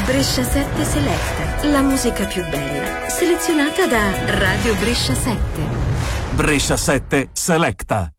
Brescia 7 Selecta, la musica più bella, selezionata da Radio Brescia 7. Brescia 7 Selecta.